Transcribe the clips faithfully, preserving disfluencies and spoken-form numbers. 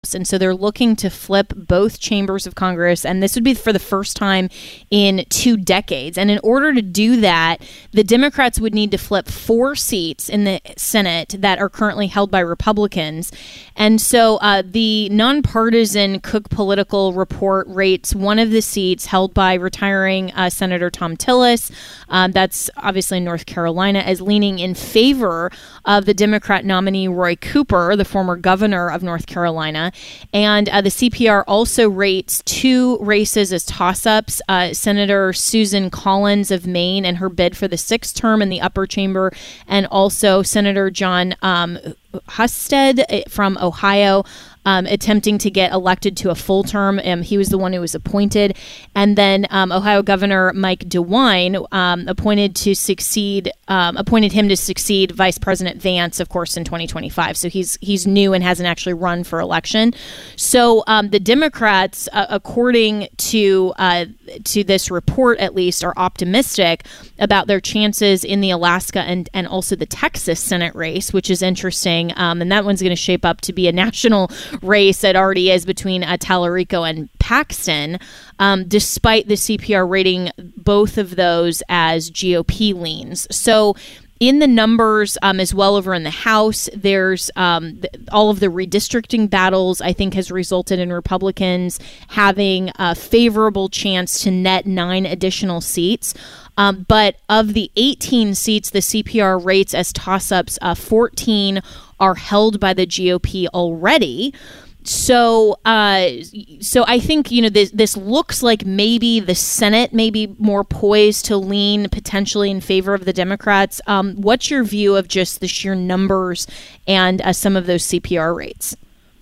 And so they're looking to flip both chambers of Congress, and this would be for the first time in two decades. And in order to do that, the Democrats would need to flip four seats in the Senate that are currently held by Republicans. And so uh, the nonpartisan Cook Political Report rates one of the seats held by retiring uh, Senator Thom Tillis, um, that's obviously in North Carolina, as leaning in favor of the Democrat nominee Roy Cooper, the former governor of North Carolina. And uh, the C P R also rates two races as toss-ups. Uh, Senator Susan Collins of Maine and her bid for the sixth term in the upper chamber, and also Senator John um, Husted from Ohio, um, attempting to get elected to a full term. Um, he was the one who was appointed. And then um, Ohio Governor Mike DeWine um, appointed to succeed, um, appointed him to succeed Vice President Vance, of course, in twenty twenty-five. So he's he's new and hasn't actually run for election. So um, the Democrats, uh, according to uh, to this report at least, are optimistic about their chances in the Alaska and, and also the Texas Senate race, which is interesting. Um, and that one's going to shape up to be a national race. It already is between uh, Tallarico and Paxton, um, despite the C P R rating both of those as G O P leans. So in the numbers um, as well over in the House, there's um, th- all of the redistricting battles, I think, has resulted in Republicans having a favorable chance to net nine additional seats. Um, but of the eighteen seats the C P R rates as toss-ups, uh, fourteen are held by the G O P already. So, uh, so I think, you know, this, this looks like maybe the Senate may be more poised to lean potentially in favor of the Democrats. Um, what's your view of just the sheer numbers and uh, some of those C P R rates?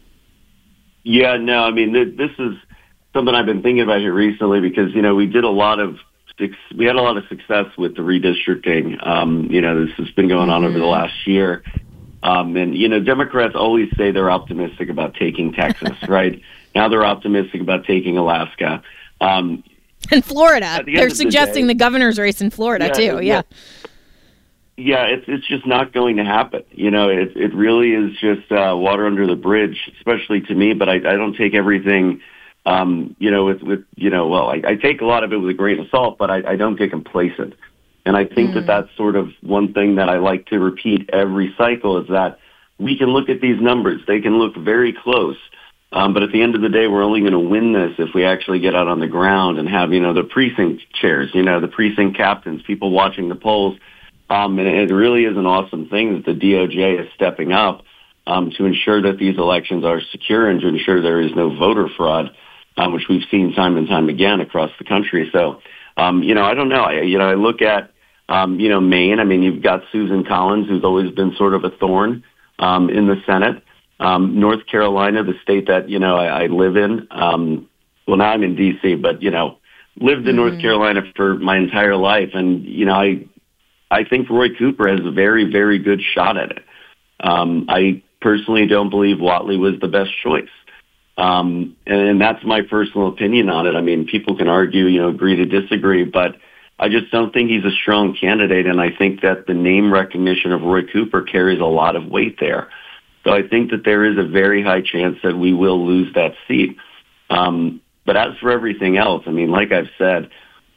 Yeah, no, I mean, th- this is something I've been thinking about here recently because, you know, we did a lot of, we had a lot of success with the redistricting. Um, you know, this has been going on mm-hmm. over the last year. Um, and, you know, Democrats always say they're optimistic about taking Texas, right? Now they're optimistic about taking Alaska. Um, and Florida. The they're suggesting the, day, the governor's race in Florida, yeah, too. Yeah. Yeah, yeah it's, it's just not going to happen. You know, it, it really is just uh, water under the bridge, especially to me. But I, I don't take everything, um, you know, with, with, you know, well, I, I take a lot of it with a grain of salt, but I, I don't get complacent. And I think mm. that that's sort of one thing that I like to repeat every cycle is that we can look at these numbers. They can look very close. Um, but at the end of the day, we're only going to win this if we actually get out on the ground and have, you know, the precinct chairs, you know, the precinct captains, people watching the polls. Um, and it really is an awesome thing that the D O J is stepping up um, to ensure that these elections are secure and to ensure there is no voter fraud, um, which we've seen time and time again across the country. So, um, you know, I don't know. I, you know, I look at, Um, you know, Maine, I mean, you've got Susan Collins, who's always been sort of a thorn um, in the Senate. Um, North Carolina, the state that, you know, I, I live in. Um, well, now I'm in D C, but, you know, lived in mm-hmm. North Carolina for my entire life. And, you know, I I think Roy Cooper has a very, very good shot at it. Um, I personally don't believe Whatley was the best choice. Um, and, and that's my personal opinion on it. I mean, people can argue, you know, agree to disagree, but I just don't think he's a strong candidate, and I think that the name recognition of Roy Cooper carries a lot of weight there. So I think that there is a very high chance that we will lose that seat. Um, but as for everything else, I mean, like I've said,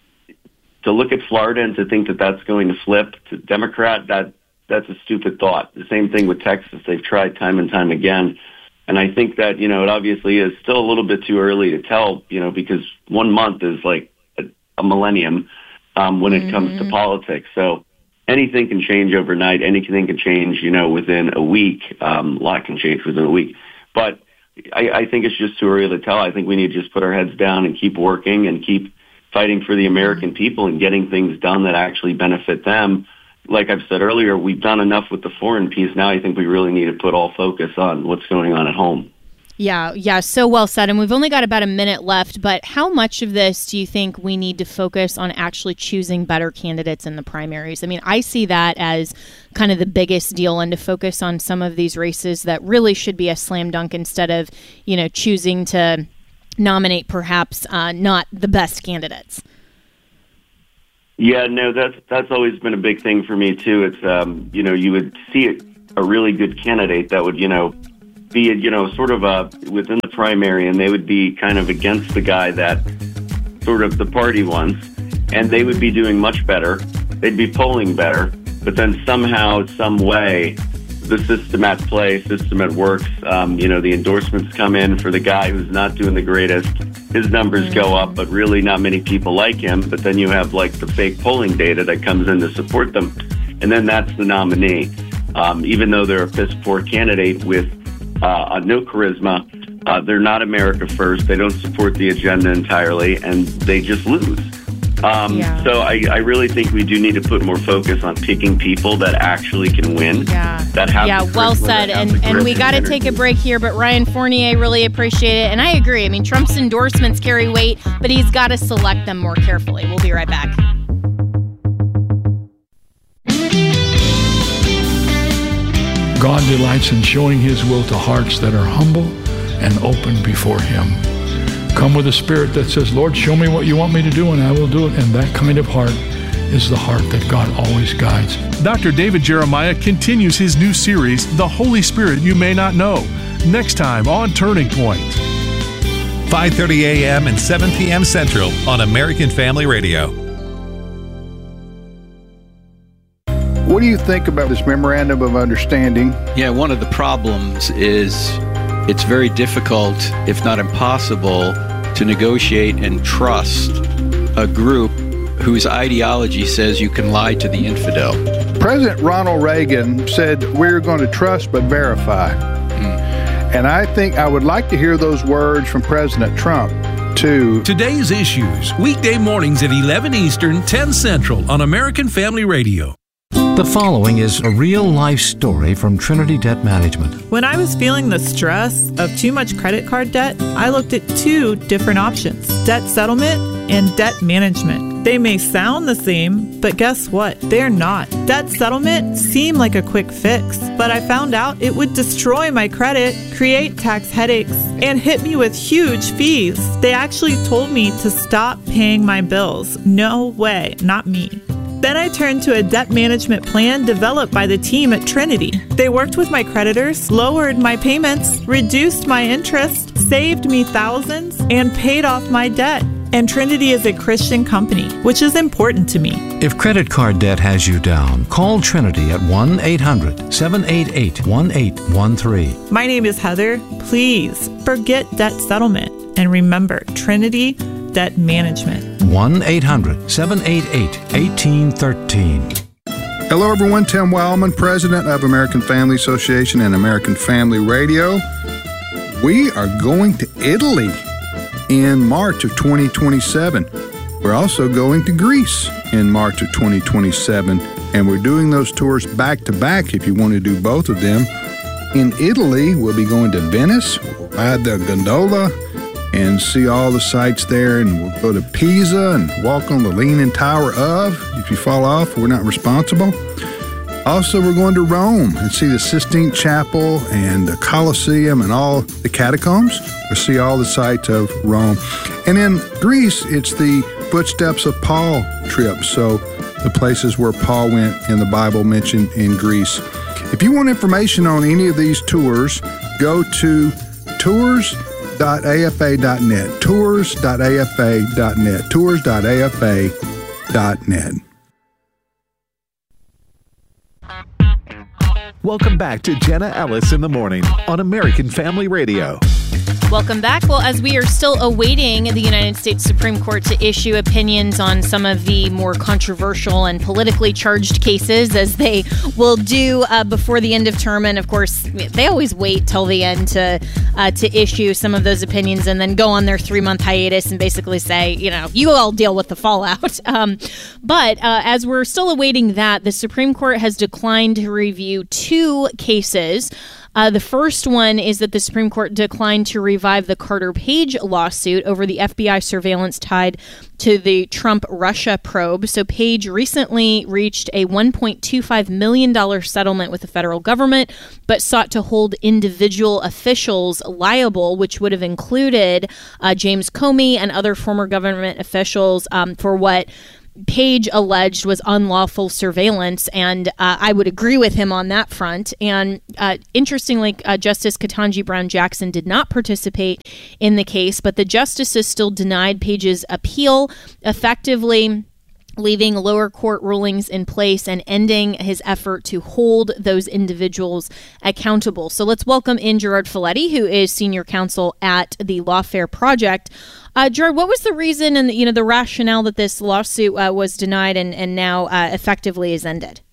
to look at Florida and to think that that's going to flip to Democrat, that that's a stupid thought. The same thing with Texas. They've tried time and time again. And I think that, you know, it obviously is still a little bit too early to tell, you know, because one month is like a, a millennium. Um, when it comes mm-hmm. to politics. So anything can change overnight. Anything can change, you know, within a week. Um, a lot can change within a week. But I, I think it's just too early to tell. I think we need to just put our heads down and keep working and keep fighting for the American mm-hmm. people and getting things done that actually benefit them. Like I've said earlier, we've done enough with the foreign piece. Now I think we really need to put all focus on what's going on at home. Yeah, yeah, so well said. And we've only got about a minute left, but how much of this do you think we need to focus on actually choosing better candidates in the primaries? I mean, I see that as kind of the biggest deal, and to focus on some of these races that really should be a slam dunk instead of, you know, choosing to nominate perhaps uh, not the best candidates. Yeah, no, that's that's always been a big thing for me too. It's um, you know, you would see a really good candidate that would, you know, be, you know, sort of a, within the primary, and they would be kind of against the guy that sort of the party wants, and they would be doing much better. They'd be polling better, but then somehow, some way, the system at play, system at works, um, you know, the endorsements come in for the guy who's not doing the greatest. His numbers mm-hmm. go up, but really not many people like him. But then you have like the fake polling data that comes in to support them. And then that's the nominee. Um, even though they're a piss poor candidate with uh, no charisma, uh, they're not America first. They don't support the agenda entirely, and they just lose. Um, yeah. So I, I really think we do need to put more focus on picking people that actually can win. Yeah, that have yeah, well said. And and we got to take a break here. But Ryan Fournier, really appreciate it, and I agree. I mean, Trump's endorsements carry weight, but he's got to select them more carefully. We'll be right back. God delights in showing His will to hearts that are humble and open before Him. Come with a spirit that says, Lord, show me what you want me to do, and I will do it. And that kind of heart is the heart that God always guides. Doctor David Jeremiah continues his new series, The Holy Spirit You May Not Know, next time on Turning Point. five thirty a.m. and seven p.m. Central on American Family Radio. What do you think about this memorandum of understanding? Yeah, one of the problems is it's very difficult, if not impossible, to negotiate and trust a group whose ideology says you can lie to the infidel. President Ronald Reagan said, we're going to trust but verify. Mm. And I think I would like to hear those words from President Trump, too. Today's Issues, weekday mornings at eleven Eastern, ten Central on American Family Radio. The following is a real-life story from Trinity Debt Management. When I was feeling the stress of too much credit card debt, I looked at two different options, debt settlement and debt management. They may sound the same, but guess what? They're not. Debt settlement seemed like a quick fix, but I found out it would destroy my credit, create tax headaches, and hit me with huge fees. They actually told me to stop paying my bills. No way, not me. Then I turned to a debt management plan developed by the team at Trinity. They worked with my creditors, lowered my payments, reduced my interest, saved me thousands, and paid off my debt. And Trinity is a Christian company, which is important to me. If credit card debt has you down, call Trinity at one eight hundred seven eight eight one eight one three. My name is Heather. Please forget debt settlement and remember Trinity Debt Management. one eight hundred seven eight eight one eight one three. Hello, everyone. Tim Wildman, president of American Family Association and American Family Radio. We are going to Italy in March of twenty twenty-seven. We're also going to Greece in March of twenty twenty-seven, and we're doing those tours back to back if you want to do both of them. In Italy, we'll be going to Venice, we'll ride the gondola, and see all the sights there, and we'll go to Pisa and walk on the Leaning Tower of. If you fall off, we're not responsible. Also, we're going to Rome and see the Sistine Chapel and the Colosseum and all the catacombs. We'll see all the sights of Rome. And in Greece, it's the Footsteps of Paul trip, so the places where Paul went in the Bible mentioned in Greece. If you want information on any of these tours, go to tours dot a f a dot net, tours dot a f a dot net, tours dot a f a dot net. Welcome back to Jenna Ellis in the Morning on American Family Radio. Welcome back. Well, as we are still awaiting the United States Supreme Court to issue opinions on some of the more controversial and politically charged cases, as they will do uh, before the end of term, and of course, they always wait till the end to uh, to issue some of those opinions, and then go on their three-month hiatus and basically say, you know, you all deal with the fallout. Um, but uh, as we're still awaiting that, the Supreme Court has declined to review two cases. Uh, the first one is that the Supreme Court declined to revive the Carter Page lawsuit over the F B I surveillance tied to the Trump-Russia probe. So Page recently reached a one point two five million dollars settlement with the federal government, but sought to hold individual officials liable, which would have included uh, James Comey and other former government officials um, for what Page alleged was unlawful surveillance, and uh, I would agree with him on that front. And uh, interestingly, uh, Justice Ketanji Brown Jackson did not participate in the case, but the justices still denied Page's appeal, effectively leaving lower court rulings in place and ending his effort to hold those individuals accountable. So let's welcome in Gerard Filitti, who is senior counsel at the Lawfare Project. Uh, Gerard, what was the reason and you know the rationale that this lawsuit uh, was denied and, and now uh, effectively is ended?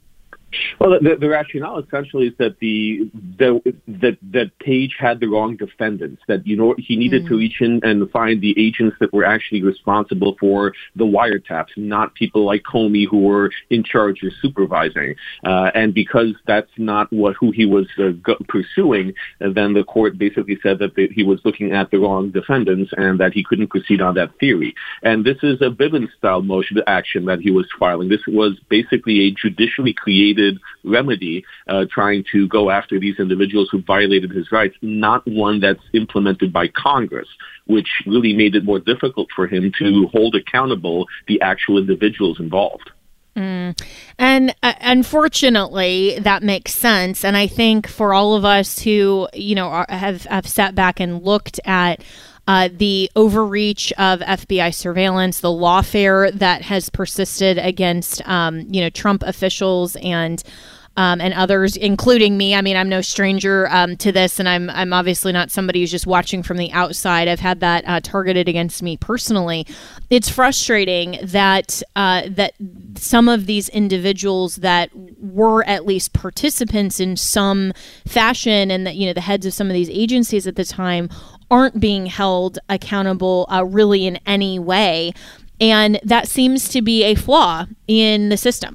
Well, the, the rationale essentially is that the, the that that Page had the wrong defendants. That you know he needed mm. to reach in and find the agents that were actually responsible for the wiretaps, not people like Comey who were in charge or supervising. Uh, and because that's not what who he was uh, go- pursuing, uh, then the court basically said that the, he was looking at the wrong defendants and that he couldn't proceed on that theory. And this is a Bivens-style motion action that he was filing. This was basically a judicially created remedy uh, trying to go after these individuals who violated his rights, not one that's implemented by Congress, which really made it more difficult for him to hold accountable the actual individuals involved. Mm. And uh, unfortunately, that makes sense. And I think for all of us who, you know, are, have, have sat back and looked at Uh, the overreach of F B I surveillance, the lawfare that has persisted against, um, you know, Trump officials and um, and others, including me. I mean, I'm no stranger um, to this, and I'm I'm obviously not somebody who's just watching from the outside. I've had that uh, targeted against me personally. It's frustrating that uh, that some of these individuals that were at least participants in some fashion, and that you know the heads of some of these agencies at the time aren't being held accountable uh, really in any way. And that seems to be a flaw in the system.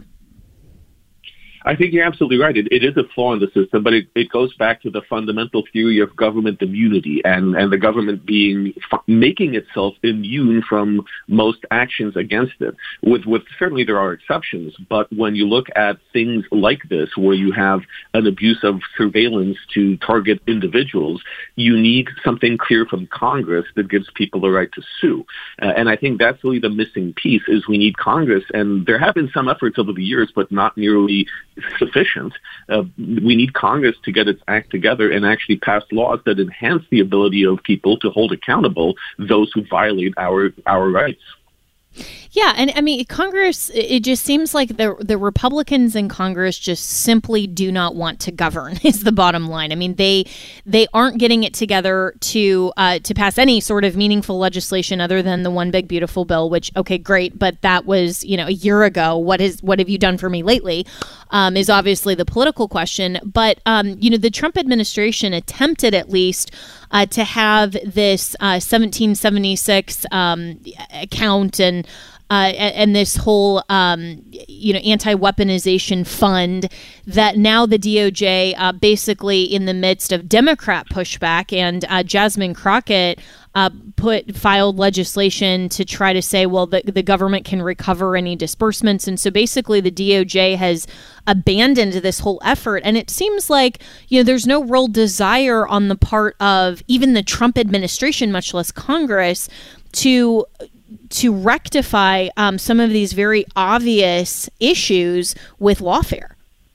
I think you're absolutely right. It, it is a flaw in the system, but it, it goes back to the fundamental theory of government immunity and, and the government being making itself immune from most actions against it. With, with certainly there are exceptions, but when you look at things like this, where you have an abuse of surveillance to target individuals, you need something clear from Congress that gives people the right to sue. Uh, and I think that's really the missing piece. Is we need Congress, and there have been some efforts over the years, but not nearly sufficient. Uh, we need Congress to get its act together and actually pass laws that enhance the ability of people to hold accountable those who violate our our rights. Yeah, and I mean, Congress, it just seems like the the Republicans in Congress just simply do not want to govern, is the bottom line. I mean, they they aren't getting it together to uh, to pass any sort of meaningful legislation other than the One Big Beautiful Bill, which, okay, great, but that was, you know, a year ago. What is what have you done for me lately um, is obviously the political question. But, um, you know, the Trump administration attempted at least uh, to have this uh, seventeen seventy-six um, account and Uh, and this whole, um, you know, anti-weaponization fund that now the D O J uh, basically in the midst of Democrat pushback and uh, Jasmine Crockett uh, put filed legislation to try to say, well, the, the government can recover any disbursements. And so basically the D O J has abandoned this whole effort. And it seems like, you know, there's no real desire on the part of even the Trump administration, much less Congress, to to rectify um, some of these very obvious issues with lawfare.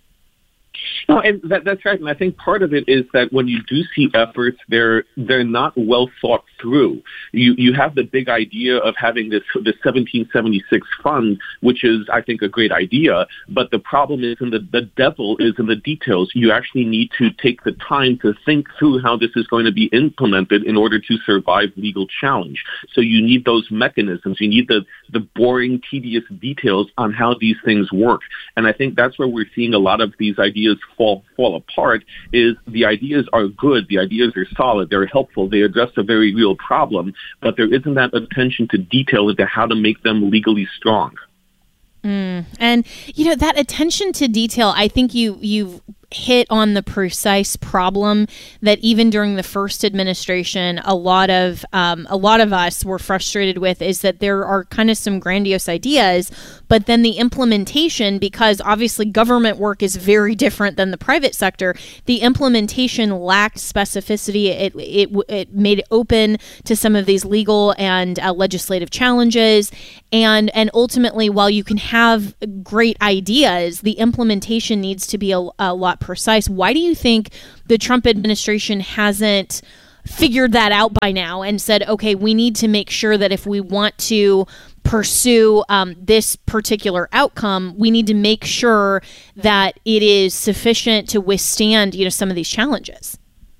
No, and that, that's right. And I think part of it is that when you do see efforts, they're they're not well thought through. You you have the big idea of having this the seventeen seventy-six fund, which is, I think, a great idea. But the problem is, in the the devil is in the details. You actually need to take the time to think through how this is going to be implemented in order to survive legal challenge. So you need those mechanisms. You need the the boring, tedious details on how these things work. And I think that's where we're seeing a lot of these ideas fall fall apart. Is the ideas are good, the ideas are solid, they're helpful, they address a very real problem, but there isn't that attention to detail into how to make them legally strong. Mm. And, you know, that attention to detail, I think you, you've hit on the precise problem that even during the first administration, a lot of um, a lot of us were frustrated with, is that there are kind of some grandiose ideas, but then the implementation, because obviously government work is very different than the private sector, the implementation lacked specificity. It it it made it open to some of these legal and uh, legislative challenges, and and ultimately, while you can have great ideas, the implementation needs to be a, a lot precise. Why do you think the Trump administration hasn't figured that out by now and said, okay, we need to make sure that if we want to pursue um, this particular outcome, we need to make sure that it is sufficient to withstand, you know, some of these challenges?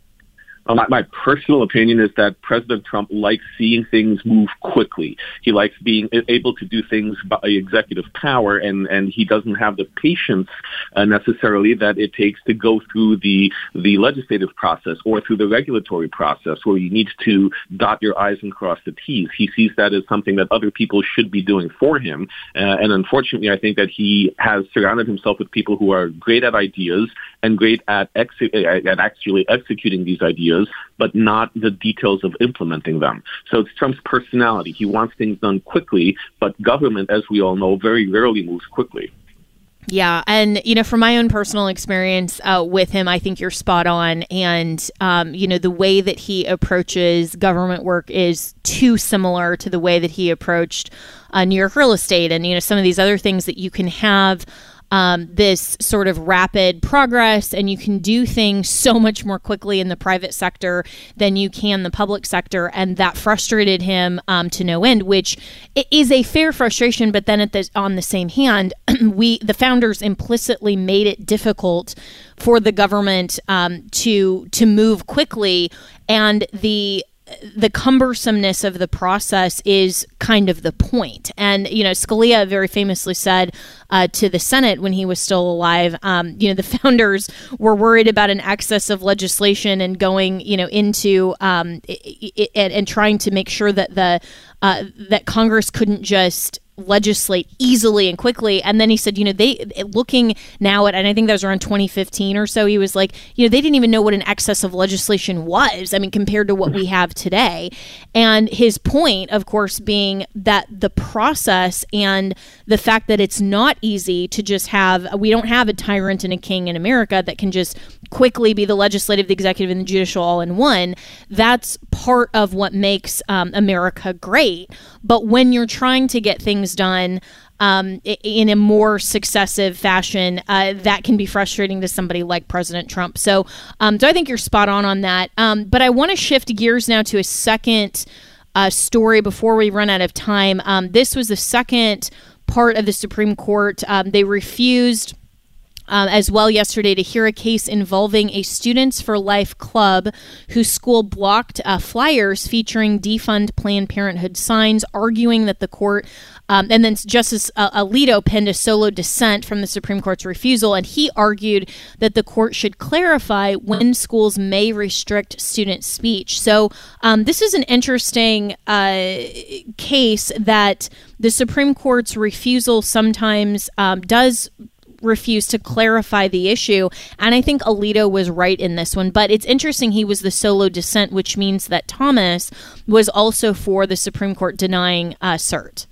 Uh, my, my personal opinion is that President Trump likes seeing things move quickly. He likes being able to do things by executive power, and, and he doesn't have the patience uh, necessarily that it takes to go through the the legislative process or through the regulatory process where you need to dot your I's and cross the T's. He sees that as something that other people should be doing for him. Uh, and unfortunately, I think that he has surrounded himself with people who are great at ideas and great at, ex- at actually executing these ideas, but not the details of implementing them. So it's Trump's personality. He wants things done quickly, but government, as we all know, very rarely moves quickly. Yeah. And, you know, from my own personal experience uh, with him, I think you're spot on. And, um, you know, the way that he approaches government work is too similar to the way that he approached uh, New York real estate and, you know, some of these other things that you can have Um, this sort of rapid progress, and you can do things so much more quickly in the private sector than you can the public sector, and that frustrated him um, to no end, which is a fair frustration. But then at the, on the same hand, we the founders implicitly made it difficult for the government um, to to move quickly, and the the cumbersomeness of the process is kind of the point. And, you know, Scalia very famously said uh, to the Senate when he was still alive, um, you know, the founders were worried about an excess of legislation and going, you know, into um, it, it, and, and trying to make sure that the uh, that Congress couldn't just legislate easily and quickly. And then he said, you know, they looking now at, and I think that was around twenty fifteen or so, he was like, you know, they didn't even know what an excess of legislation was. I mean, compared to what we have today. And his point, of course, being that the process and the fact that it's not easy to just have, we don't have a tyrant and a king in America that can just quickly be the legislative, the executive, and the judicial all in one. That's part of what makes um, America great. But when you're trying to get things done um, in a more successive fashion, uh, that can be frustrating to somebody like President Trump. So, um, so I think you're spot on on that. Um, but I want to shift gears now to a second uh, story before we run out of time. Um, this was the second part of the Supreme Court. Um, they refused Um, as well yesterday to hear a case involving a Students for Life club whose school blocked uh, flyers featuring defund Planned Parenthood signs, arguing that the court, um, and then Justice uh, Alito penned a solo dissent from the Supreme Court's refusal, and he argued that the court should clarify when schools may restrict student speech. So um, this is an interesting uh, case that the Supreme Court's refusal sometimes um, does refused to clarify the issue. And I think Alito was right in this one. But it's interesting he was the solo dissent, which means that Thomas was also for the Supreme Court denying uh, cert.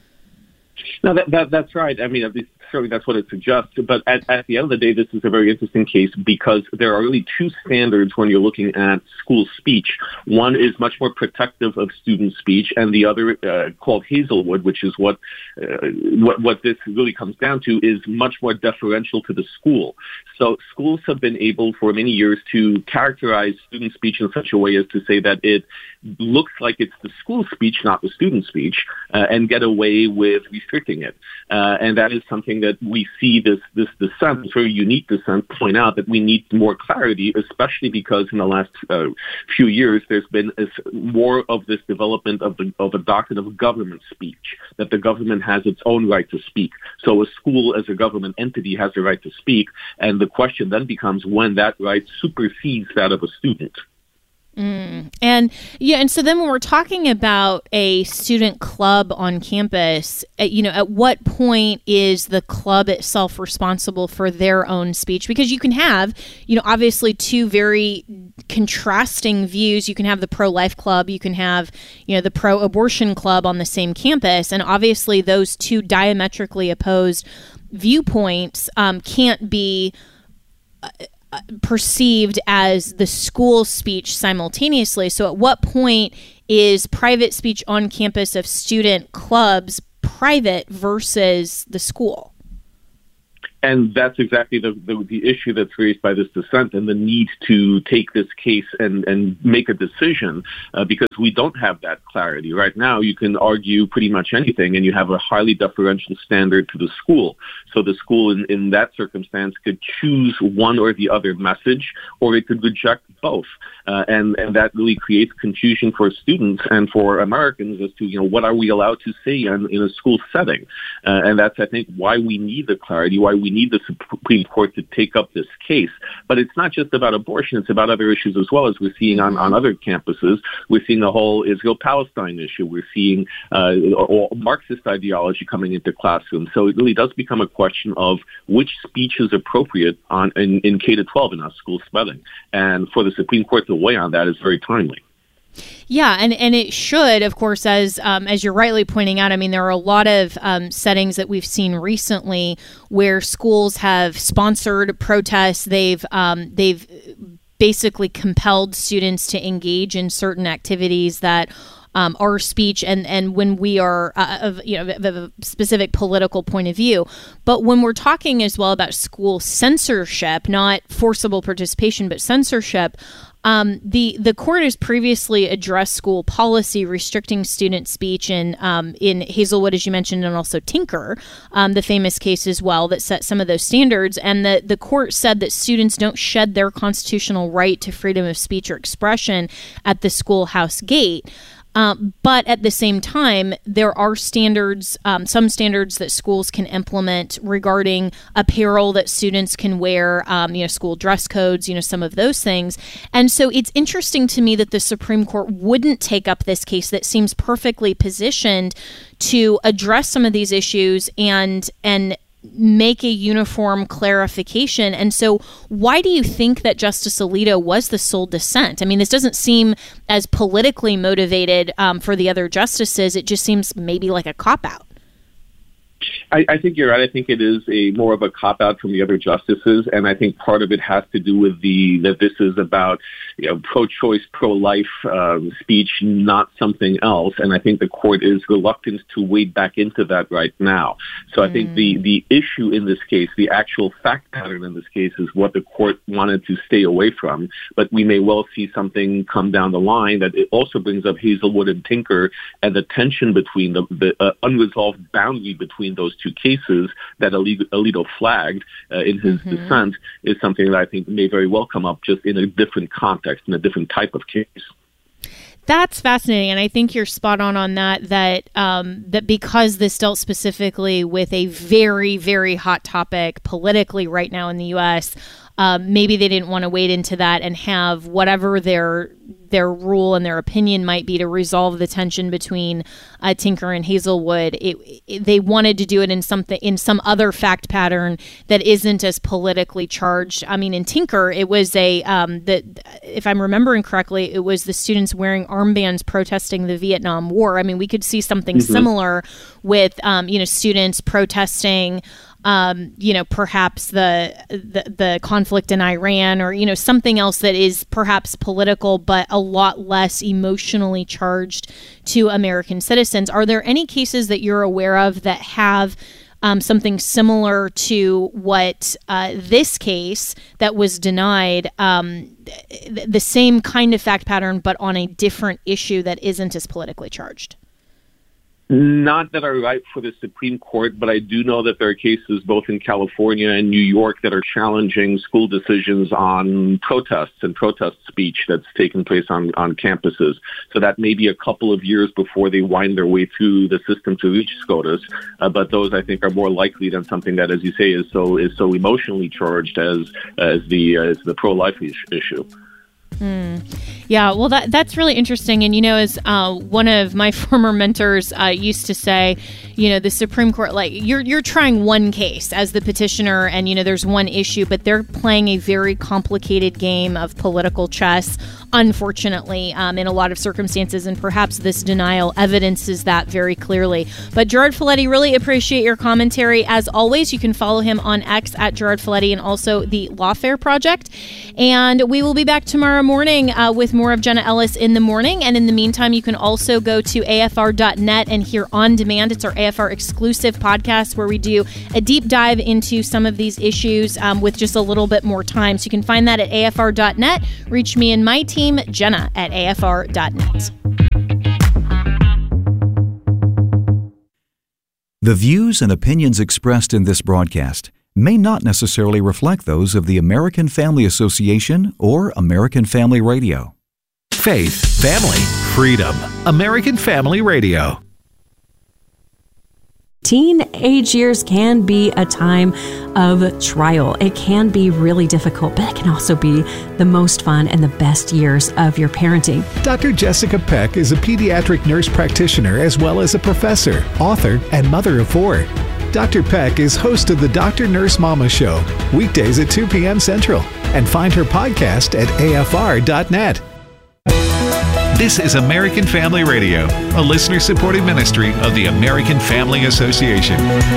No, that, that, that's right. I mean, at least certainly that's what it suggests. But at, at the end of the day, this is a very interesting case because there are really two standards when you're looking at school speech. One is much more protective of student speech, and the other, uh, called Hazelwood, which is what, uh, what what this really comes down to, is much more deferential to the school. So schools have been able for many years to characterize student speech in such a way as to say that it looks like it's the school speech, not the student speech, uh, and get away with restricting it. Uh, and that is something that we see this this dissent, this very unique dissent, point out that we need more clarity, especially because in the last uh, few years there's been a, more of this development of the of a doctrine of government speech, that the government has its own right to speak. So a school as a government entity has the right to speak, and the question then becomes when that right supersedes that of a student. Mm. And yeah, and so then when we're talking about a student club on campus, at, you know, at what point is the club itself responsible for their own speech? Because you can have, you know, obviously two very contrasting views. You can have the pro-life club, you can have, you know, the pro-abortion club on the same campus, and obviously those two diametrically opposed viewpoints um, can't be Uh, perceived as the school speech simultaneously. So at what point is private speech on campus of student clubs private versus the school? And that's exactly the, the the issue that's raised by this dissent and the need to take this case and, and make a decision uh, because we don't have that clarity. Right now, you can argue pretty much anything and you have a highly deferential standard to the school. So the school in, in that circumstance could choose one or the other message or it could reject both. Uh, and, and that really creates confusion for students and for Americans as to, you know, what are we allowed to say in, in a school setting? Uh, and that's, I think, why we need the clarity, why we need the Supreme Court to take up this case. But it's not just about abortion, it's about other issues as well, as we're seeing on, on other campuses. We're seeing the whole Israel-Palestine issue. We're seeing uh, Marxist ideology coming into classrooms. So it really does become a question of which speech is appropriate on in, in K to twelve in our school spelling. And for the Supreme Court to weigh on that is very timely. Yeah, and, and it should, of course, as um, as you're rightly pointing out. I mean, there are a lot of um, settings that we've seen recently where schools have sponsored protests. They've um, they've basically compelled students to engage in certain activities that um, are speech, and, and when we are uh, of you know of a specific political point of view. But when we're talking as well about school censorship, not forcible participation, but censorship. Um, the the court has previously addressed school policy restricting student speech in um, in Hazelwood, as you mentioned, and also Tinker, um, the famous case as well that set some of those standards. And the, the court said that students don't shed their constitutional right to freedom of speech or expression at the schoolhouse gate. Um, but at the same time, there are standards, um, some standards that schools can implement regarding apparel that students can wear, um, you know, school dress codes, you know, some of those things. And so it's interesting to me that the Supreme Court wouldn't take up this case that seems perfectly positioned to address some of these issues and and make a uniform clarification. And so why do you think that Justice Alito was the sole dissent? I mean, this doesn't seem as politically motivated um, for the other justices. It just seems maybe like a cop-out. I, I think you're right. I think it is a more of a cop-out from the other justices, and I think part of it has to do with the that this is about you know pro-choice, pro-life um, speech, not something else. And I think the court is reluctant to wade back into that right now. So I mm. think the the issue in this case, the actual fact pattern in this case, is what the court wanted to stay away from. But we may well see something come down the line that it also brings up Hazelwood and Tinker and the tension between the, the uh, unresolved boundary between those two cases that Alito flagged uh, in his mm-hmm. dissent is something that I think may very well come up just in a different context, in a different type of case. That's fascinating, and I think you're spot on on that, that um, that because this dealt specifically with a very, very hot topic politically right now in the U S, um, maybe they didn't want to wade into that and have whatever their their rule and their opinion might be to resolve the tension between uh, Tinker and Hazelwood. It, it, they wanted to do it in something in some other fact pattern that isn't as politically charged. I mean, in Tinker, it was a um, that if I'm remembering correctly, it was the students wearing armbands protesting the Vietnam War. I mean, we could see something mm-hmm. similar with um, you know students protesting. Um, you know, perhaps the, the the conflict in Iran, or you know, something else that is perhaps political but a lot less emotionally charged to American citizens. Are there any cases that you're aware of that have um, something similar to what uh, this case that was denied, um, th- the same kind of fact pattern, but on a different issue that isn't as politically charged? Not that are ripe for the Supreme Court, but I do know that there are cases both in California and New York that are challenging school decisions on protests and protest speech that's taken place on, on campuses. So that may be a couple of years before they wind their way through the system to reach SCOTUS. Uh, but those, I think, are more likely than something that, as you say, is so is so emotionally charged as as the as the pro-life issue. Mm. Yeah, well, that that's really interesting. And, you know, as uh, one of my former mentors uh, used to say, you know, the Supreme Court, like, you're you're trying one case as the petitioner and, you know, there's one issue, but they're playing a very complicated game of political chess, unfortunately, um, in a lot of circumstances. And perhaps this denial evidences that very clearly. But Gerard Filitti, really appreciate your commentary. As always, you can follow him on X at Gerard Filitti and also the Lawfare Project. And we will be back tomorrow morning uh, with more of Jenna Ellis in the morning. And in the meantime, you can also go to A F R dot net and hear On Demand. It's our A F R exclusive podcast where we do a deep dive into some of these issues um, with just a little bit more time. So you can find that at A F R dot net. Reach me and my team, Jenna, at A F R dot net. The views and opinions expressed in this broadcast may not necessarily reflect those of the American Family Association or American Family Radio. Faith, family, freedom. American Family Radio. Teenage years can be a time of trial. It can be really difficult, but it can also be the most fun and the best years of your parenting. Doctor Jessica Peck is a pediatric nurse practitioner as well as a professor, author, and mother of four. Doctor Peck is host of the Doctor Nurse Mama Show, weekdays at two p.m. Central, and find her podcast at A F R dot net. This is American Family Radio, a listener-supported ministry of the American Family Association.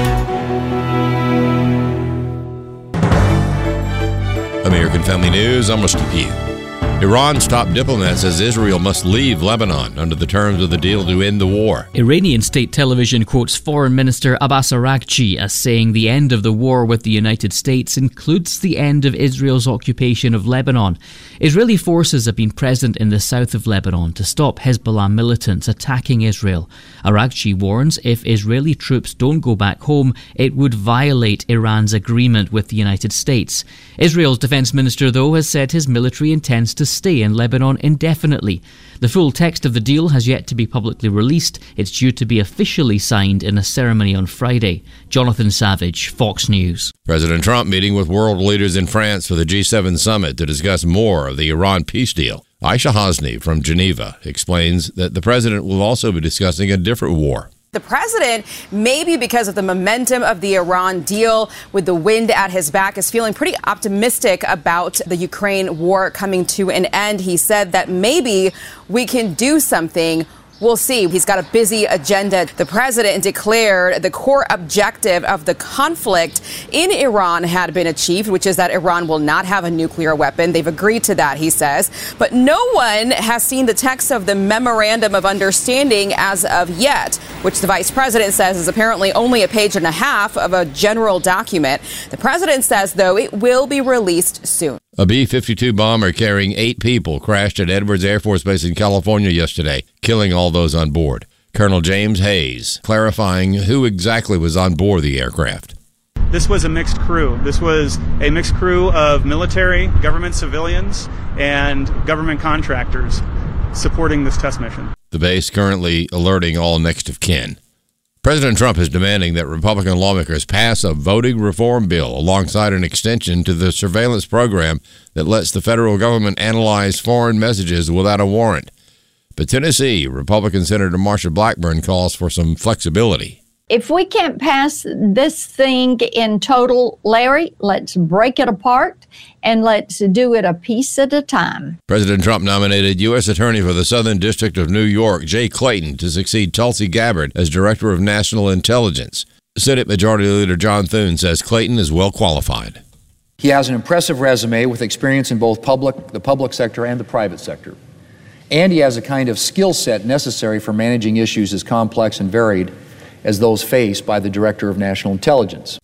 American Family News, I'm Rusty Pugh. Iran's top diplomat says Israel must leave Lebanon under the terms of the deal to end the war. Iranian state television quotes Foreign Minister Abbas Araghchi as saying the end of the war with the United States includes the end of Israel's occupation of Lebanon. Israeli forces have been present in the south of Lebanon to stop Hezbollah militants attacking Israel. Araghchi warns if Israeli troops don't go back home, it would violate Iran's agreement with the United States. Israel's defense minister, though, has said his military intends to stay in Lebanon indefinitely. The full text of the deal has yet to be publicly released. It's due to be officially signed in a ceremony on Friday. Jonathan Savage, Fox News. President Trump meeting with world leaders in France for the G seven summit to discuss more of the Iran peace deal. Aisha Hasni from Geneva explains that the president will also be discussing a different war. The president, maybe because of the momentum of the Iran deal with the wind at his back, is feeling pretty optimistic about the Ukraine war coming to an end. He said that maybe we can do something. We'll see. He's got a busy agenda. The president declared the core objective of the conflict in Iran had been achieved, which is that Iran will not have a nuclear weapon. They've agreed to that, he says. But no one has seen the text of the Memorandum of Understanding as of yet, which the vice president says is apparently only a page and a half of a general document. The president says, though, it will be released soon. A B fifty-two bomber carrying eight people crashed at Edwards Air Force Base in California yesterday, killing all those on board. Colonel James Hayes clarifying who exactly was on board the aircraft. This was a mixed crew. This was a mixed crew of military, government civilians, and government contractors supporting this test mission. The base currently alerting all next of kin. President Trump is demanding that Republican lawmakers pass a voting reform bill alongside an extension to the surveillance program that lets the federal government analyze foreign messages without a warrant. But Tennessee Republican Senator Marsha Blackburn calls for some flexibility. If we can't pass this thing in total, Larry, let's break it apart and let's do it a piece at a time. President Trump nominated U S Attorney for the Southern District of New York, Jay Clayton, to succeed Tulsi Gabbard as Director of National Intelligence. Senate Majority Leader John Thune says Clayton is well qualified. He has an impressive resume with experience in both public, the public sector and the private sector. And he has a kind of skill set necessary for managing issues as complex and varied as those faced by the Director of National Intelligence.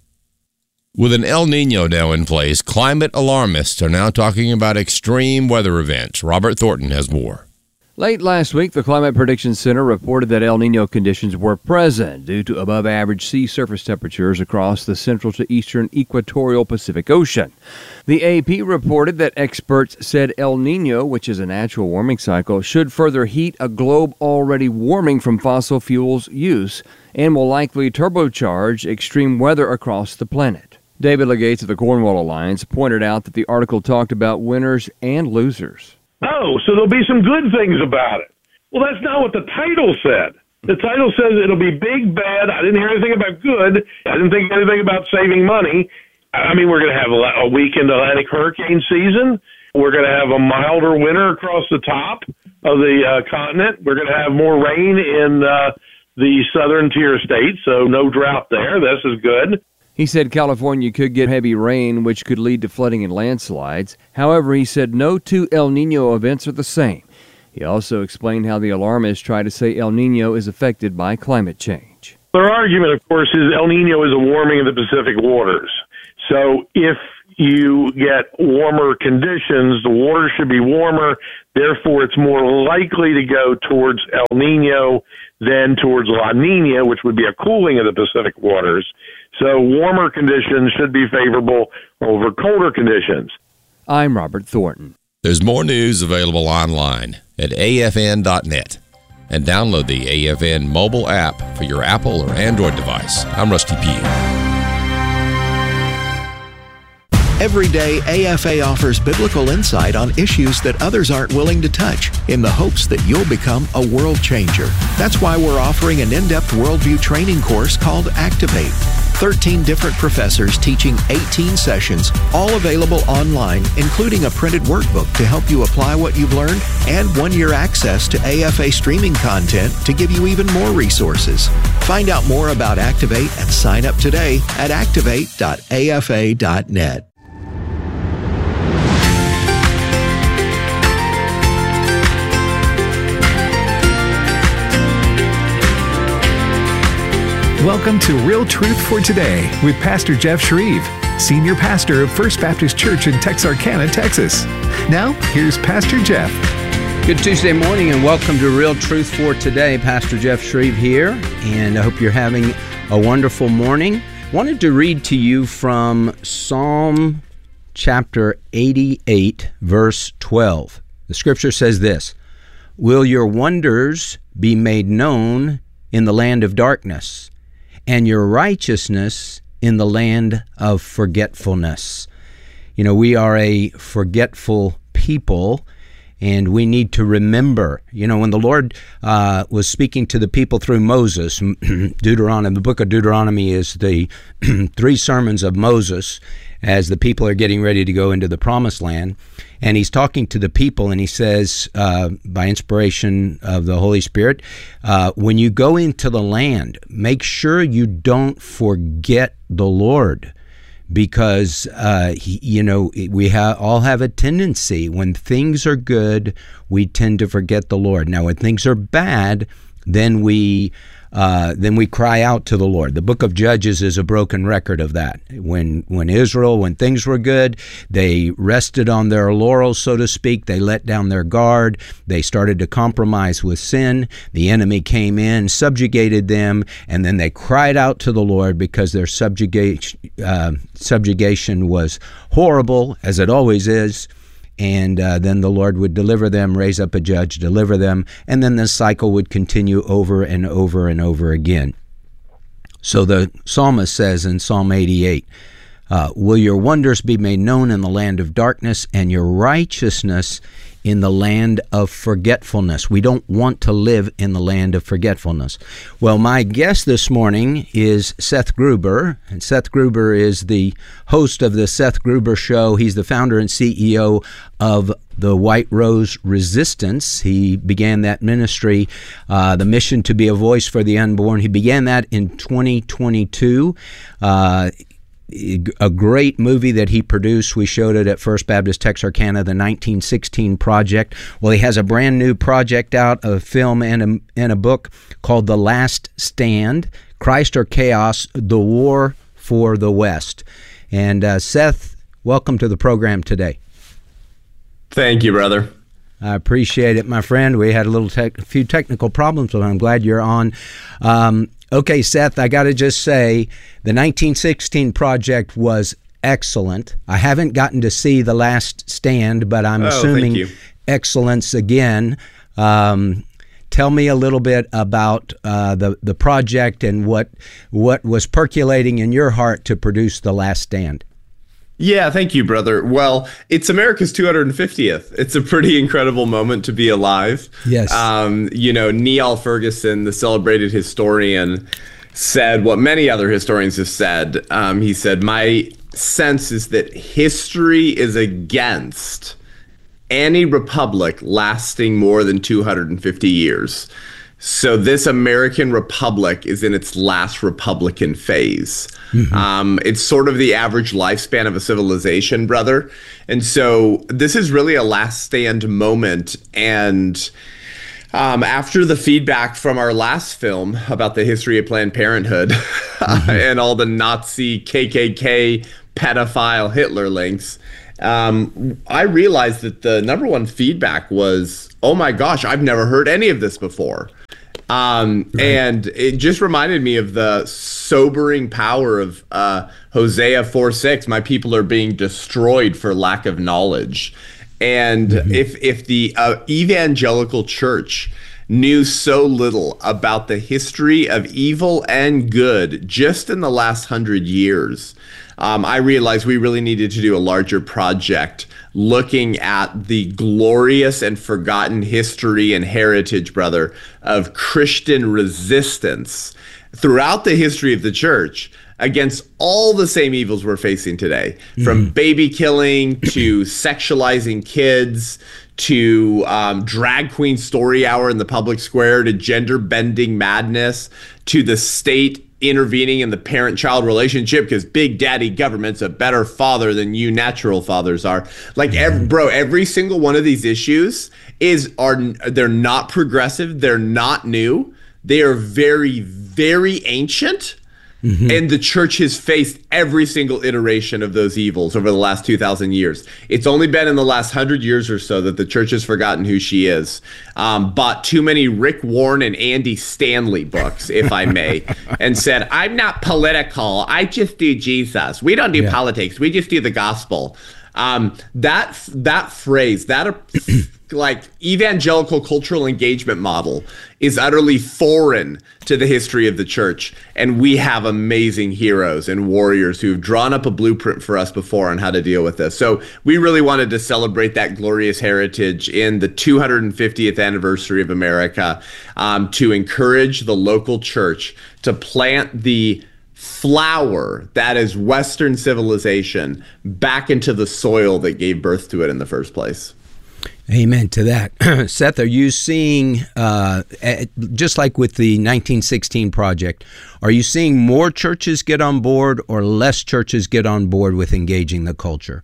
With an El Niño now in place, climate alarmists are now talking about extreme weather events. Robert Thornton has more. Late last week, the Climate Prediction Center reported that El Niño conditions were present due to above-average sea surface temperatures across the central to eastern equatorial Pacific Ocean. The A P reported that experts said El Niño, which is a natural warming cycle, should further heat a globe already warming from fossil fuels use and will likely turbocharge extreme weather across the planet. David Legates of the Cornwall Alliance pointed out that the article talked about winners and losers. Oh, so there'll be some good things about it. Well, that's not what the title said. The title says it'll be big, bad. I didn't hear anything about good. I didn't think anything about saving money. I mean, we're going to have a weekend Atlantic hurricane season. We're going to have a milder winter across the top of the uh, continent. We're going to have more rain in uh, the southern tier states, so no drought there. This is good. He said California could get heavy rain, which could lead to flooding and landslides. However, he said no two El Nino events are the same. He also explained how the alarmists try to say El Nino is affected by climate change. Their argument, of course, is El Nino is a warming of the Pacific waters. So if you get warmer conditions, the water should be warmer. Therefore, it's more likely to go towards El Nino than towards La Nina, which would be a cooling of the Pacific waters. So warmer conditions should be favorable over colder conditions. I'm Robert Thornton. There's more news available online at A F N dot net. And download the A F N mobile app for your Apple or Android device. I'm Rusty Pugh. Every day, A F A offers biblical insight on issues that others aren't willing to touch in the hopes that you'll become a world changer. That's why we're offering an in-depth worldview training course called Activate. thirteen different professors teaching eighteen sessions, all available online, including a printed workbook to help you apply what you've learned and one-year access to A F A streaming content to give you even more resources. Find out more about Activate and sign up today at activate dot A F A dot net. Welcome to Real Truth for Today with Pastor Jeff Shreve, Senior Pastor of First Baptist Church in Texarkana, Texas. Now, here's Pastor Jeff. Good Tuesday morning and welcome to Real Truth for Today. Pastor Jeff Shreve here, and I hope you're having a wonderful morning. Wanted to read to you from Psalm chapter eighty-eight, verse twelve. The scripture says this: "Will your wonders be made known in the land of darkness, and your righteousness in the land of forgetfulness?" You know, we are a forgetful people, and we need to remember. You know, when the Lord uh, was speaking to the people through Moses, Deuteronomy, the book of Deuteronomy is the three sermons of Moses as the people are getting ready to go into the promised land. And he's talking to the people, and he says, uh, by inspiration of the Holy Spirit, uh, when you go into the land, make sure you don't forget the Lord, because, uh, he, you know, we ha- all have a tendency, when things are good, we tend to forget the Lord. Now, when things are bad, then we... Uh, then we cry out to the Lord. The book of Judges is a broken record of that. When when Israel, when things were good, they rested on their laurels, so to speak. They let down their guard. They started to compromise with sin. The enemy came in, subjugated them, and then they cried out to the Lord because their subjugation, uh, subjugation was horrible, as it always is. And uh, then the Lord would deliver them, raise up a judge, deliver them, and then this cycle would continue over and over and over again. So the psalmist says in Psalm eighty-eight, uh, "Will your wonders be made known in the land of darkness, and your righteousness in the land of forgetfulness?" We don't want to live in the land of forgetfulness. Well, my guest this morning is Seth Gruber, and Seth Gruber is the host of the Seth Gruber Show. He's the founder and C E O of the White Rose Resistance. He began that ministry, uh, the mission to be a voice for the unborn. He began that in twenty twenty-two. Uh, A great movie that he produced. We showed it at First Baptist Texarkana, the nineteen sixteen Project. Well, he has a brand new project out, a film and a, and a book called The Last Stand, Christ or Chaos, The War for the West. And uh, Seth, welcome to the program today. Thank you, brother. I appreciate it, my friend. We had a little tech, a few technical problems, but I'm glad you're on. Um, Okay, Seth, I got to just say, the nineteen sixteen Project was excellent. I haven't gotten to see The Last Stand, but I'm oh, assuming excellence again. Um, tell me a little bit about uh, the, the project and what what was percolating in your heart to produce The Last Stand. Yeah, thank you, brother. Well, it's America's two hundred fiftieth. It's a pretty incredible moment to be alive. Yes. Um, you know, Niall Ferguson, the celebrated historian, said what many other historians have said. Um, he said, my sense is that history is against any republic lasting more than two hundred fifty years. So this American republic is in its last Republican phase. Mm-hmm. Um, it's sort of the average lifespan of a civilization, brother. And so this is really a last stand moment. And um, after the feedback from our last film about the history of Planned Parenthood mm-hmm. and all the Nazi, K K K, pedophile Hitler links, um, I realized that the number one feedback was, oh my gosh, I've never heard any of this before. Um, right. And it just reminded me of the sobering power of uh, Hosea four six. My people are being destroyed for lack of knowledge. And mm-hmm. if if the uh, evangelical church knew so little about the history of evil and good just in the last hundred years, um, I realized we really needed to do a larger project looking at the glorious and forgotten history and heritage, brother, of Christian resistance throughout the history of the church against all the same evils we're facing today, mm-hmm. from baby killing to sexualizing kids to um, drag queen story hour in the public square to gender bending madness to the state intervening in the parent-child relationship because Big Daddy government's a better father than you natural fathers are. Like, every, bro, every single one of these issues is are they're not progressive. They're not new. They are very, very ancient. Mm-hmm. And the church has faced every single iteration of those evils over the last two thousand years. It's only been in the last one hundred years or so that the church has forgotten who she is. Um, bought too many Rick Warren and Andy Stanley books, if I may, and said, I'm not political. I just do Jesus. We don't do yeah. politics. We just do the gospel. Um, that that phrase, that like evangelical cultural engagement model is utterly foreign to the history of the church. And we have amazing heroes and warriors who've drawn up a blueprint for us before on how to deal with this. So we really wanted to celebrate that glorious heritage in the two hundred fiftieth anniversary of America, um, to encourage the local church to plant the flower that is Western civilization back into the soil that gave birth to it in the first place. Amen to that. Seth, are you seeing, uh, just like with the nineteen sixteen project, are you seeing more churches get on board or less churches get on board with engaging the culture?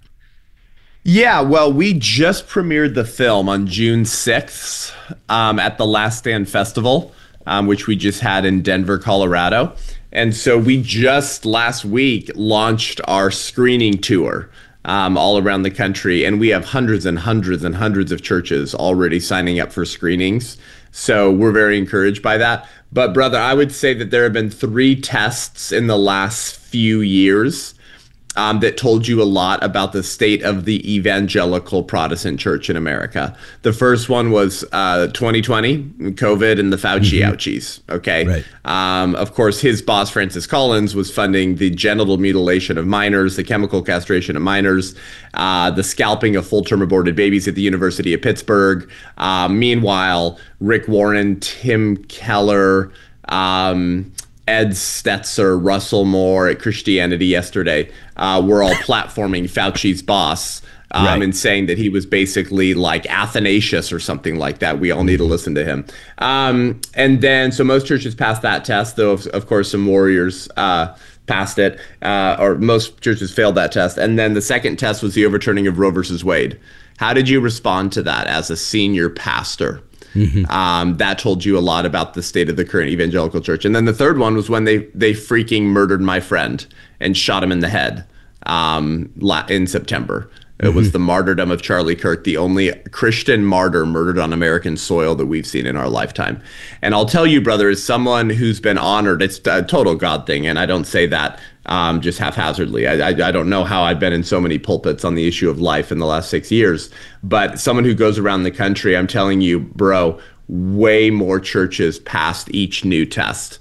Yeah, well, we just premiered the film on June sixth um, at the Last Stand Festival, um, which we just had in Denver, Colorado. And so we just last week launched our screening tour um, all around the country. And we have hundreds and hundreds and hundreds of churches already signing up for screenings. So we're very encouraged by that. But brother, I would say that there have been three tests in the last few years Um, that told you a lot about the state of the evangelical Protestant church in America. The first one was uh, twenty twenty, COVID and the Fauci mm-hmm. ouchies, okay? Right. Um, of course, his boss, Francis Collins, was funding the genital mutilation of minors, the chemical castration of minors, uh, the scalping of full-term aborted babies at the University of Pittsburgh. Uh, meanwhile, Rick Warren, Tim Keller, um, Ed Stetzer, Russell Moore at Christianity Yesterday uh, were all platforming Fauci's boss um, right. and saying that he was basically like Athanasius or something like that. We all need to listen to him. Um, and then, so most churches passed that test, though, of, of course, some warriors uh, passed it, uh, or most churches failed that test. And then the second test was the overturning of Roe versus Wade. How did you respond to that as a senior pastor? Mm-hmm. Um, that told you a lot about the state of the current evangelical church. And then the third one was when they they freaking murdered my friend and shot him in the head um, in September. It mm-hmm. was the martyrdom of Charlie Kirk, the only Christian martyr murdered on American soil that we've seen in our lifetime. And I'll tell you, brother, as someone who's been honored, it's a total God thing, and I don't say that um, just haphazardly. I, I, I don't know how I've been in so many pulpits on the issue of life in the last six years, but someone who goes around the country, I'm telling you, bro, way more churches passed each new test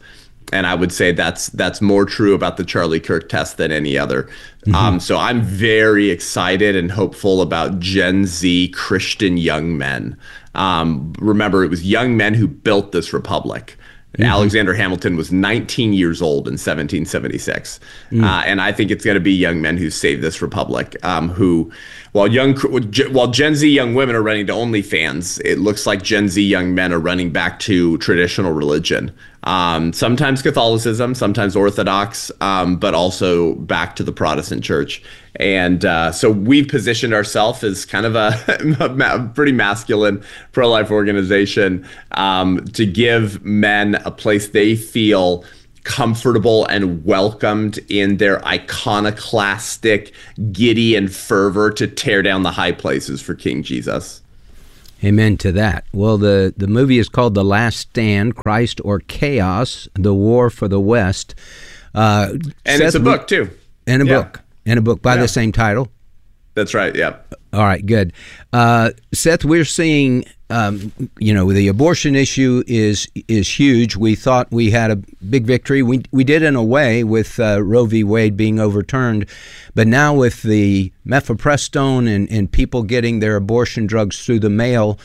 And I would say that's that's more true about the Charlie Kirk test than any other. Mm-hmm. Um, so I'm very excited and hopeful about Gen Z Christian young men. Um, remember, it was young men who built this republic. Mm-hmm. Alexander Hamilton was nineteen years old in seventeen seventy-six. Mm. Uh, and I think it's going to be young men who save this republic, um, who, while young, while Gen Z young women are running to OnlyFans, it looks like Gen Z young men are running back to traditional religion. Um, sometimes Catholicism, sometimes Orthodox, um, but also back to the Protestant church. And uh, so we've positioned ourselves as kind of a, a pretty masculine pro-life organization um, to give men a place they feel comfortable and welcomed in their iconoclastic Gideon fervor to tear down the high places for King Jesus. Amen to that. Well, the, the movie is called The Last Stand, Christ or Chaos, The War for the West. Uh, and Seth, it's a book, too. And a yeah. book. And a book by yeah. the same title. That's right, yeah. All right, good. Uh, Seth, we're seeing, um, you know, the abortion issue is is huge. We thought we had a big victory. We we did in a way with uh, Roe v. Wade being overturned. But now with the mifepristone and, and people getting their abortion drugs through the mail,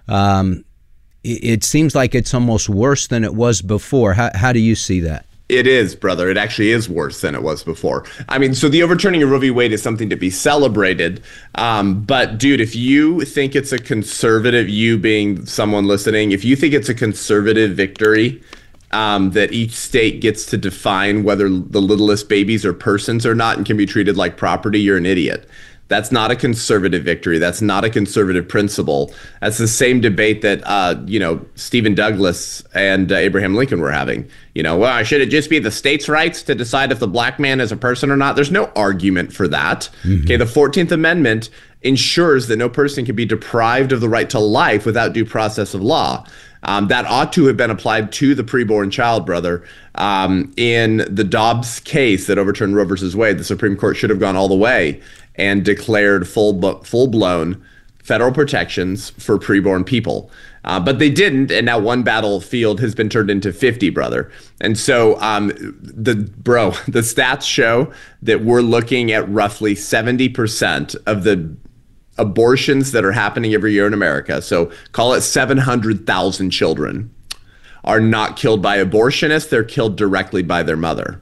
um, it, it seems like it's almost worse than it was before. How, how do you see that? It is, brother. It actually is worse than it was before. I mean, so the overturning of Roe v. Wade is something to be celebrated. Um, but, dude, if you think it's a conservative, you being someone listening, if you think it's a conservative victory, um, that each state gets to define whether the littlest babies are persons or not and can be treated like property, you're an idiot. That's not a conservative victory. That's not a conservative principle. That's the same debate that, uh, you know, Stephen Douglas and uh, Abraham Lincoln were having. You know, well, should it just be the states' rights to decide if the black man is a person or not? There's no argument for that. Mm-hmm. Okay, the fourteenth Amendment ensures that no person can be deprived of the right to life without due process of law. Um, that ought to have been applied to the preborn child, brother. Um, in the Dobbs case that overturned Roe versus Wade, the Supreme Court should have gone all the way and declared full full-blown federal protections for preborn people. Uh, but they didn't, and now one battlefield has been turned into fifty, brother. And so, um, the bro, the stats show that we're looking at roughly seventy percent of the abortions that are happening every year in America, so call it seven hundred thousand children, are not killed by abortionists. They're killed directly by their mother.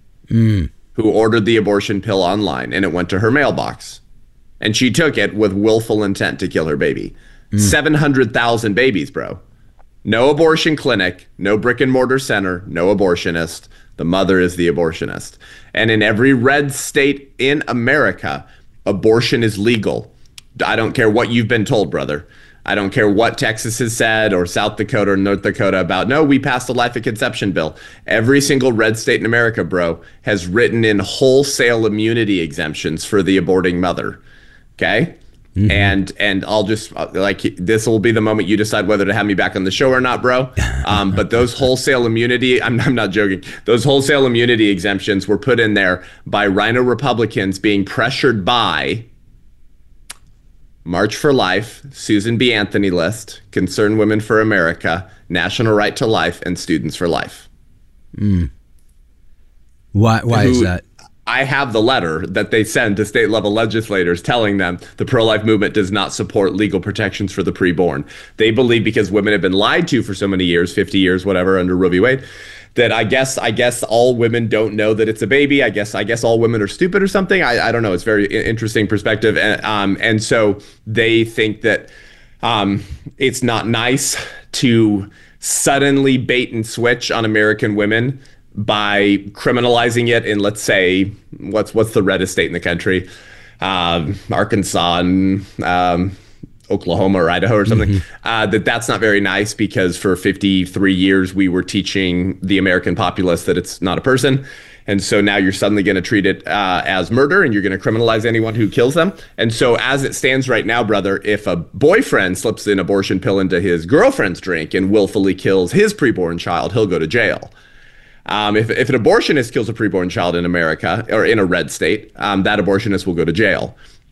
Mm. Who ordered the abortion pill online, and it went to her mailbox. And she took it with willful intent to kill her baby. Mm. seven hundred thousand babies, bro. No abortion clinic, no brick and mortar center, no abortionist. The mother is the abortionist. And in every red state in America, abortion is legal. I don't care what you've been told, brother. I don't care what Texas has said or South Dakota or North Dakota about, no, we passed a life of conception bill. Every single red state in America, bro, has written in wholesale immunity exemptions for the aborting mother. Okay? Mm-hmm. And and I'll just, like, this will be the moment you decide whether to have me back on the show or not, bro. Um, but those wholesale immunity, I'm, I'm not joking, those wholesale immunity exemptions were put in there by rhino Republicans being pressured by March for Life, Susan B. Anthony List, Concerned Women for America, National Right to Life, and Students for Life. Mm. Why, why Who, is that? I have the letter that they send to state level legislators telling them the pro-life movement does not support legal protections for the preborn. They believe because women have been lied to for so many years, fifty years, whatever, under Roe v. Wade, that I guess I guess all women don't know that it's a baby. I guess I guess all women are stupid or something. I, I don't know. It's a very interesting perspective. And, um, and so they think that um, it's not nice to suddenly bait and switch on American women by criminalizing it in, let's say, what's what's the reddest state in the country? Um, Arkansas and um, Oklahoma or Idaho or something, mm-hmm. uh, that that's not very nice because for fifty-three years we were teaching the American populace that it's not a person. And so now you're suddenly going to treat it uh, as murder and you're going to criminalize anyone who kills them. And so as it stands right now, brother, if a boyfriend slips an abortion pill into his girlfriend's drink and willfully kills his preborn child, he'll go to jail. Um, if, if an abortionist kills a preborn child in America or in a red state, um, that abortionist will go to jail.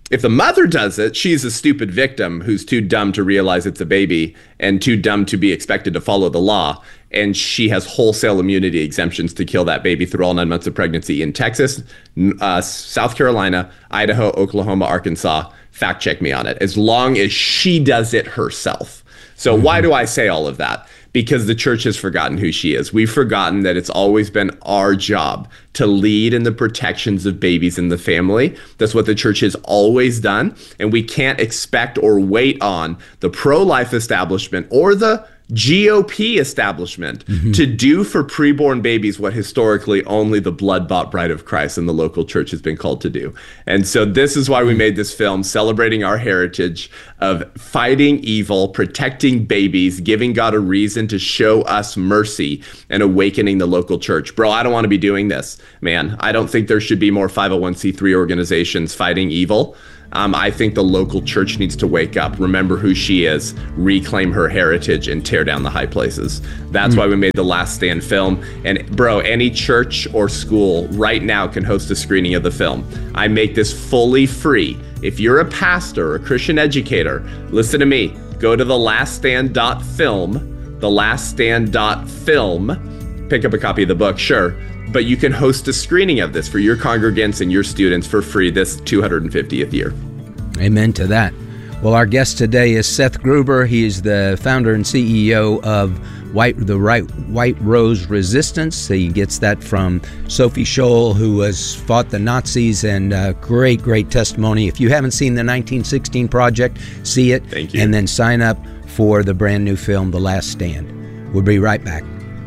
If the mother does it, she's a stupid victim who's too dumb to realize it's a baby and too dumb to be expected to follow the law. And she has wholesale immunity exemptions to kill that baby through all nine months of pregnancy in Texas, uh, South Carolina, Idaho, Oklahoma, Arkansas. Fact check me on it. As long as she does it herself. So mm-hmm. why do I say all of that? Because the church has forgotten who she is. We've forgotten that it's always been our job to lead in the protections of babies in the family. That's what the church has always done. And we can't expect or wait on the pro-life establishment or the G O P establishment mm-hmm. to do for preborn babies what historically only the blood-bought bride of Christ and the local church has been called to do. And so this is why we made this film, celebrating our heritage of fighting evil, protecting babies, giving God a reason to show us mercy, and awakening the local church. Bro, I don't want to be doing this, man. I don't think there should be more five oh one c three organizations fighting evil. Um, I think the local church needs to wake up, remember who she is, reclaim her heritage, and tear down the high places. That's mm. why we made The Last Stand film. And bro, any church or school right now can host a screening of the film. I make this fully free. If you're a pastor or a Christian educator, listen to me. Go to the last stand dot film, the last stand dot film, pick up a copy of the book, sure. But you can host a screening of this for your congregants and your students for free this two hundred fiftieth year. Amen to that. Well, our guest today is Seth Gruber. He is the founder and C E O of White, the right, White Rose Resistance. He gets that from Sophie Scholl, who has fought the Nazis, and uh, great, great testimony. If you haven't seen the nineteen sixteen Project, see it. Thank you. And then sign up for the brand new film, The Last Stand. We'll be right back.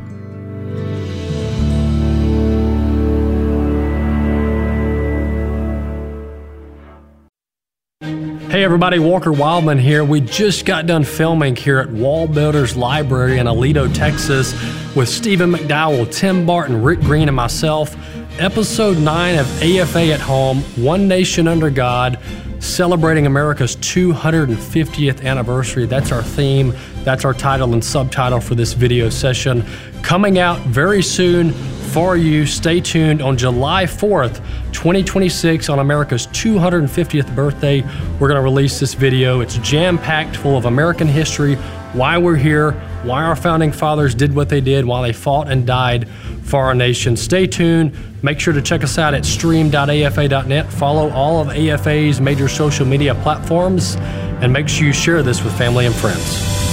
Hey everybody, Walker Wildman here. We just got done filming here at Wall Builders Library in Aledo, Texas with Stephen McDowell, Tim Barton, Rick Green, and myself. Episode nine of A F A at Home, One Nation Under God, celebrating America's two hundred fiftieth anniversary. That's our theme. That's our title and subtitle for this video session. Coming out very soon for you. Stay tuned. On July fourth, twenty twenty-six, on America's two hundred fiftieth birthday, we're going to release this video. It's jam-packed full of American history, why we're here, why our founding fathers did what they did, why they fought and died for our nation. Stay tuned. Make sure to check us out at stream dot A F A dot net. Follow all of A F A's major social media platforms, and make sure you share this with family and friends.